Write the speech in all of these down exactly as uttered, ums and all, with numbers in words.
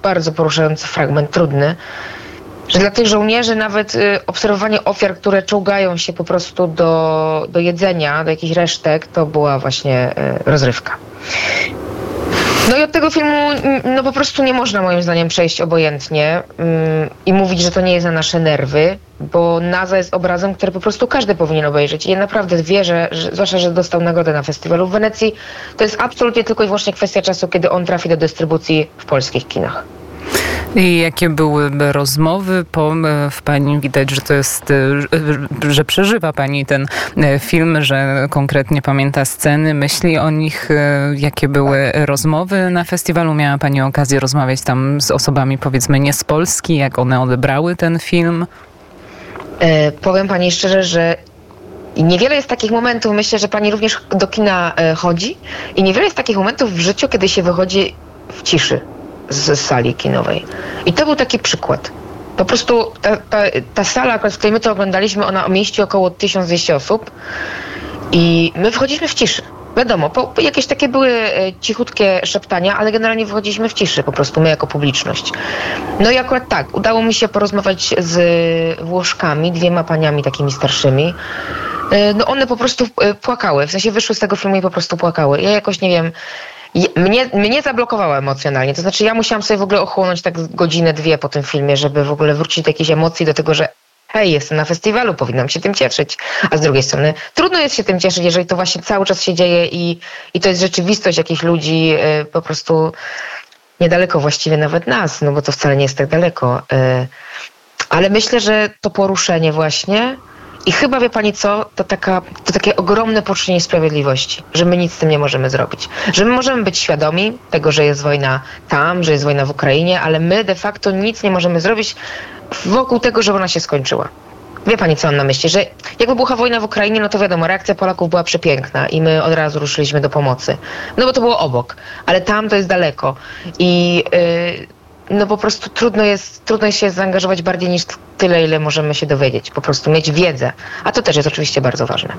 bardzo poruszający fragment, trudny, że dla tych żołnierzy nawet y, obserwowanie ofiar, które czołgają się po prostu do, do jedzenia, do jakichś resztek, to była właśnie y, rozrywka. No i od tego filmu no po prostu nie można moim zdaniem przejść obojętnie ym, i mówić, że to nie jest na nasze nerwy, bo Naza jest obrazem, który po prostu każdy powinien obejrzeć. I ja naprawdę wierzę, że, zwłaszcza, że dostał nagrodę na festiwalu w Wenecji, to jest absolutnie tylko i wyłącznie kwestia czasu, kiedy on trafi do dystrybucji w polskich kinach. I jakie były rozmowy po, w pani widać, że to jest, że przeżywa pani ten film, że konkretnie pamięta sceny, myśli o nich. Jakie były rozmowy na festiwalu? Miała pani okazję rozmawiać tam z osobami, powiedzmy, nie z Polski, jak one odebrały ten film? E, powiem pani szczerze, że niewiele jest takich momentów, myślę, że pani również do kina e, chodzi i niewiele jest takich momentów w życiu, kiedy się wychodzi w ciszy z sali kinowej. I to był taki przykład. Po prostu ta, ta, ta sala, w której my to oglądaliśmy, ona mieści około tysiąc dwieście osób i my wchodziliśmy w ciszy. Wiadomo, po, po jakieś takie były e, cichutkie szeptania, ale generalnie wychodziliśmy w ciszy po prostu, my jako publiczność. No i akurat tak, udało mi się porozmawiać z Włoszkami, dwiema paniami takimi starszymi. E, no one po prostu e, płakały, w sensie wyszły z tego filmu i po prostu płakały. Ja jakoś, nie wiem, Mnie, mnie zablokowało emocjonalnie, to znaczy ja musiałam sobie w ogóle ochłonąć tak godzinę, dwie po tym filmie, żeby w ogóle wrócić do jakiejś emocji, do tego, że hej, jestem na festiwalu, powinnam się tym cieszyć. A z drugiej strony trudno jest się tym cieszyć, jeżeli to właśnie cały czas się dzieje i, i to jest rzeczywistość jakichś ludzi yy, po prostu niedaleko właściwie nawet nas, no bo to wcale nie jest tak daleko. Yy. Ale myślę, że to poruszenie właśnie i chyba, wie pani co, to, taka, to takie ogromne poczucie niesprawiedliwości, że my nic z tym nie możemy zrobić. Że my możemy być świadomi tego, że jest wojna tam, że jest wojna w Ukrainie, ale my de facto nic nie możemy zrobić wokół tego, żeby ona się skończyła. Wie pani, co mam na myśli? Że jakby była wojna w Ukrainie, no to wiadomo, reakcja Polaków była przepiękna i my od razu ruszyliśmy do pomocy. No bo to było obok, ale tam to jest daleko. I yy, no po prostu trudno jest, trudno jest się zaangażować bardziej niż tyle, ile możemy się dowiedzieć. Po prostu mieć wiedzę. A to też jest oczywiście bardzo ważne.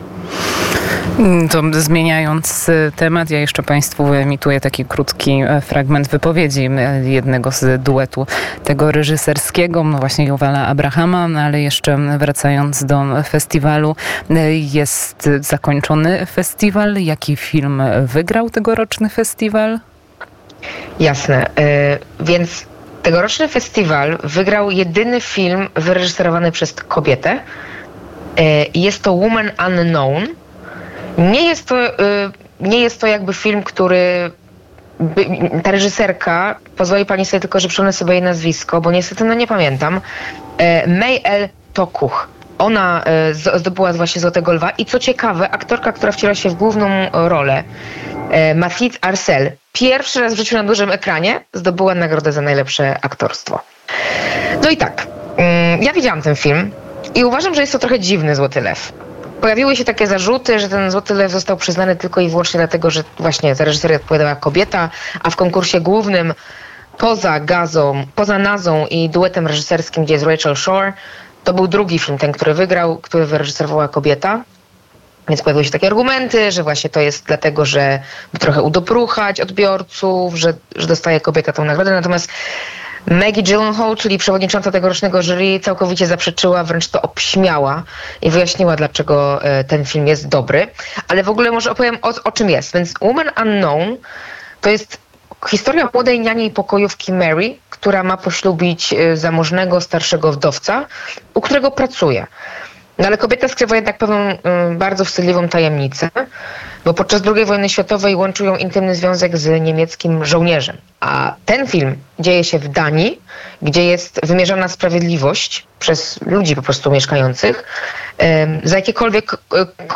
To zmieniając temat, ja jeszcze państwu wyemituję taki krótki fragment wypowiedzi jednego z duetu tego reżyserskiego, no właśnie Jowala Abrahama, no ale jeszcze wracając do festiwalu, jest zakończony festiwal. Jaki film wygrał tegoroczny festiwal? Jasne. Yy, więc tegoroczny festiwal wygrał jedyny film wyreżyserowany przez kobietę. Yy, jest to Woman Unknown. Nie jest to, yy, nie jest to jakby film, który... By, ta reżyserka, pozwoli pani sobie tylko, że przypomnę sobie jej nazwisko, bo niestety no nie pamiętam. Yy, May El Tokuch. Ona y, zdobyła właśnie Złotego Lwa i co ciekawe, aktorka, która wciela się w główną rolę, y, Mafit Arsel, pierwszy raz w życiu na dużym ekranie zdobyła nagrodę za najlepsze aktorstwo. No i tak, y, ja widziałam ten film i uważam, że jest to trochę dziwny Złoty Lew. Pojawiły się takie zarzuty, że ten Złoty Lew został przyznany tylko i wyłącznie dlatego, że właśnie za reżyserię odpowiadała kobieta, a w konkursie głównym poza Gazą, poza Nazą i duetem reżyserskim, gdzie jest Rachel Shore, to był drugi film, ten, który wygrał, który wyreżyserowała kobieta. Więc pojawiły się takie argumenty, że właśnie to jest dlatego, że by trochę udopruchać odbiorców, że, że dostaje kobieta tą nagrodę. Natomiast Maggie Gyllenhaal, czyli przewodnicząca tegorocznego jury, całkowicie zaprzeczyła, wręcz to obśmiała i wyjaśniła, dlaczego ten film jest dobry. Ale w ogóle może opowiem, o, o czym jest. Więc Woman Unknown to jest historia młodej niani i pokojówki Mary, która ma poślubić zamożnego, starszego wdowca, u którego pracuje. No ale kobieta skrywa jednak pewną y, bardzo wstydliwą tajemnicę, bo podczas drugiej wojny światowej łączył ją intymny związek z niemieckim żołnierzem. A ten film dzieje się w Danii, gdzie jest wymierzana sprawiedliwość przez ludzi po prostu mieszkających y, za jakiekolwiek y,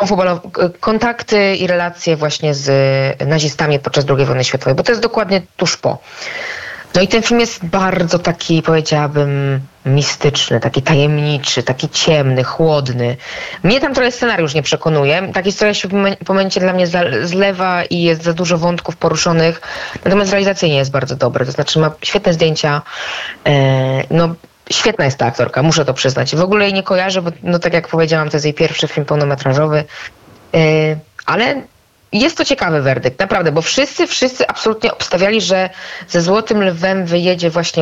kontakty i relacje właśnie z nazistami podczas drugiej wojny światowej, bo to jest dokładnie tuż po. No i ten film jest bardzo taki, powiedziałabym, mistyczny, taki tajemniczy, taki ciemny, chłodny. Mnie tam trochę scenariusz nie przekonuje. Ta historia się w momencie dla mnie zlewa i jest za dużo wątków poruszonych. Natomiast realizacyjnie jest bardzo dobry. To znaczy ma świetne zdjęcia. No, świetna jest ta aktorka, muszę to przyznać. W ogóle jej nie kojarzę, bo no, tak jak powiedziałam, to jest jej pierwszy film pełnometrażowy. Ale jest to ciekawy werdykt, naprawdę, bo wszyscy, wszyscy absolutnie obstawiali, że ze Złotym Lwem wyjedzie właśnie